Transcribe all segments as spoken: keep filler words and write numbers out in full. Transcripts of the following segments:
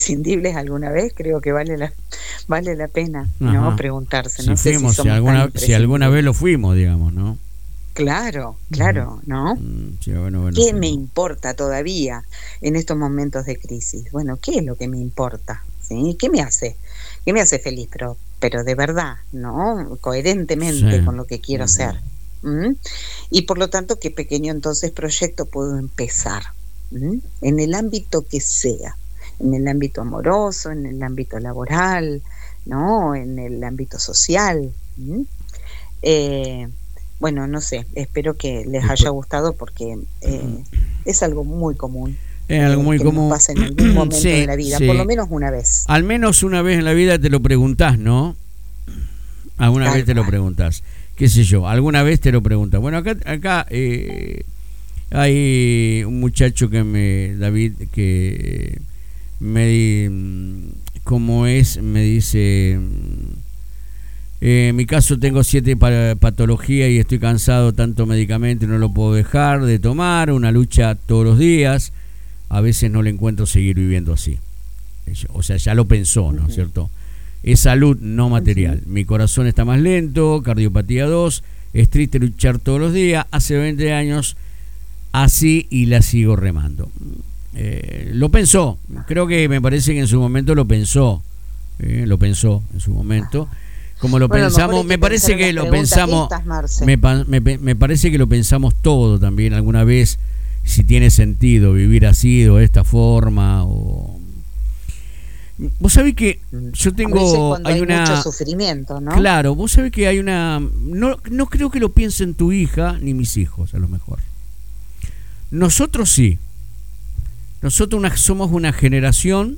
imprescindibles alguna vez, creo que vale la, vale la pena, ¿no? Ajá. Preguntarse, Si no sé si fuimos, si somos tan alguna, si alguna vez imprescindibles. lo fuimos, digamos, ¿no? Claro, Ujú. claro, ¿no? Mm, sí, bueno, bueno, ¿Qué me fuimos. importa todavía en estos momentos de crisis? Bueno, ¿qué es lo que me importa? ¿Sí? ¿Qué me hace? ¿Qué me hace feliz? Pero, pero de verdad, ¿no? Sí. Coherentemente con lo que quiero Ujú. ser. ¿Mm? Y por lo tanto, ¿qué pequeño entonces proyecto puedo empezar? ¿Mm? En el ámbito que sea, en el ámbito amoroso, en el ámbito laboral, ¿no? En el ámbito social. ¿Mm? Eh, bueno, no sé, espero que les haya Después, gustado porque eh, es algo muy común es algo eh, muy que nos común. pasa en algún momento de Sí, la vida, por lo sí. menos una vez, Al menos una vez en la vida te lo preguntás, ¿no? Alguna vez tal te lo cual. preguntás. ¿Qué sé yo? Alguna vez te lo preguntas. Bueno, acá, acá eh, hay un muchacho que me, David, que me, como es, me dice, eh, en mi caso tengo siete pa- patologías y estoy cansado de tanto medicamento y no lo puedo dejar de tomar, una lucha todos los días, a veces no le encuentro seguir viviendo así. O sea, ya lo pensó, ¿no es Ujú, cierto? Es salud no ujú. material. Mi corazón está más lento, cardiopatía dos, es triste luchar todos los días, hace veinte años así y la sigo remando. Eh, lo pensó, creo que me parece que en su momento lo pensó, eh, lo pensó en su momento. Ajá. Como lo Bueno, a lo mejor pensamos, hay que me pensar parece en que las lo preguntas pensamos, estas, me, Marce. me, me parece que lo pensamos todo también alguna vez, si tiene sentido vivir así o de esta forma. O vos sabés que Mm. yo A veces tengo, cuando hay hay mucho una, sufrimiento, ¿no? claro, vos sabés que hay una, no, no creo que lo piensen tu hija ni mis hijos a lo mejor. Nosotros sí, nosotros una, somos una generación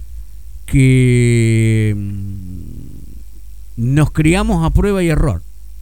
que mm, nos criamos a prueba y error.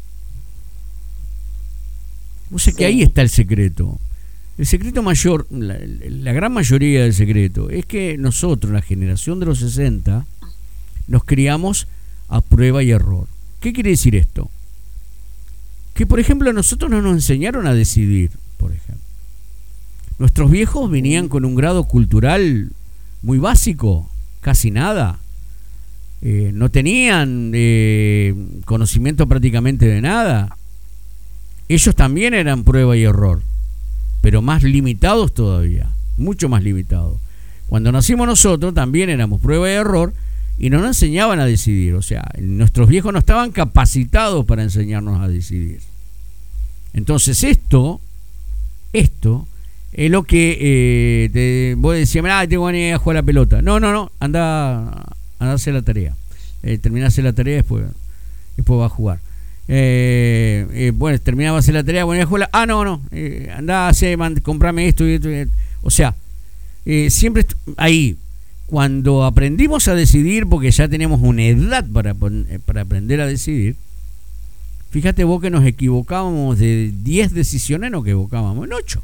O sea que ahí Sí. está el secreto. El secreto mayor, la, la gran mayoría del secreto, es que nosotros, la generación de los sesenta, nos criamos a prueba y error. ¿Qué quiere decir esto? Que, por ejemplo, a nosotros no nos enseñaron a decidir, por ejemplo. Nuestros viejos venían Ujú. con un grado cultural muy básico, casi nada. Eh, no tenían eh, conocimiento prácticamente de nada. Ellos también eran prueba y error, pero más limitados todavía, mucho más limitados. Cuando nacimos nosotros también éramos prueba y error y no nos enseñaban a decidir. O sea, nuestros viejos no estaban capacitados para enseñarnos a decidir. Entonces esto, esto es lo que eh, te, vos decías, ah, tengo ganas de ir a jugar a la pelota. No, no, no, anda, anda a hacer la tarea. Eh, terminás de hacer la tarea, después, después va a jugar. Eh, eh, bueno, terminaba de hacer la tarea, bueno, a jugar. Ah, no, no, eh, andá a hacer, man, comprame esto y esto. Y esto. O sea, eh, siempre ahí, cuando aprendimos a decidir, porque ya tenemos una edad para, para aprender a decidir, fíjate vos que nos equivocábamos de diez decisiones, nos equivocábamos en ocho.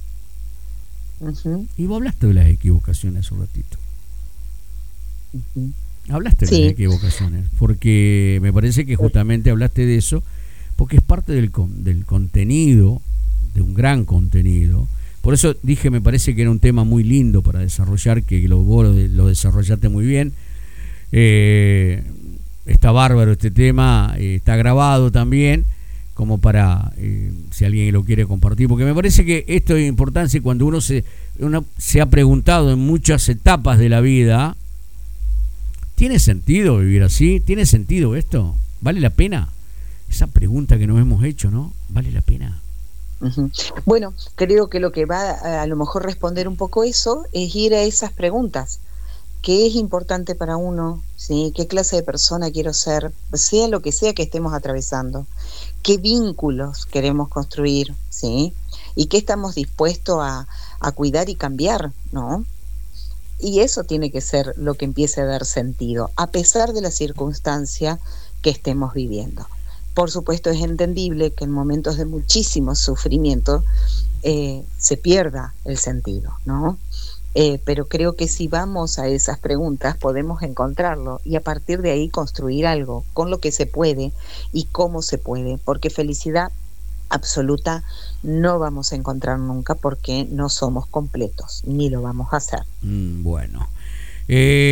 Ujú, Y vos hablaste de las equivocaciones un ratito. ujú. Hablaste de las Sí. equivocaciones, porque me parece que justamente hablaste de eso, porque es parte del, con, del contenido, de un gran contenido. Por eso dije, me parece que era un tema muy lindo para desarrollar, que lo, vos lo, lo desarrollaste muy bien. Eh, está bárbaro este tema, eh, está grabado también, como para, eh, si alguien lo quiere compartir, porque me parece que esto es importante cuando uno se, uno se ha preguntado en muchas etapas de la vida, ¿tiene sentido vivir así? ¿Tiene sentido esto? ¿Vale la pena? Esa pregunta que nos hemos hecho, ¿no? ¿Vale la pena? Ujú. Bueno, creo que lo que va a, a lo mejor responder un poco eso es ir a esas preguntas. ¿Qué es importante para uno? ¿Sí? ¿Qué clase de persona quiero ser? Sea lo que sea que estemos atravesando. ¿Qué vínculos queremos construir? ¿Sí? ¿Y qué estamos dispuestos a, a cuidar y cambiar? ¿No? Y eso tiene que ser lo que empiece a dar sentido, a pesar de la circunstancia que estemos viviendo. Por supuesto, es entendible que en momentos de muchísimo sufrimiento eh, se pierda el sentido, ¿no? Eh, pero creo que si vamos a esas preguntas podemos encontrarlo y a partir de ahí construir algo con lo que se puede y cómo se puede, porque felicidad absoluta no vamos a encontrar nunca porque no somos completos, ni lo vamos a hacer. Mm, bueno. Eh,